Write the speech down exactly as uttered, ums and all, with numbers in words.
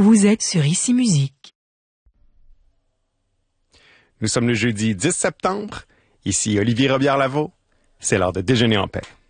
Vous êtes sur Ici Musique. Nous sommes le jeudi dix septembre. Ici Olivier Robillard-Lavaux. C'est l'heure de déjeuner en paix.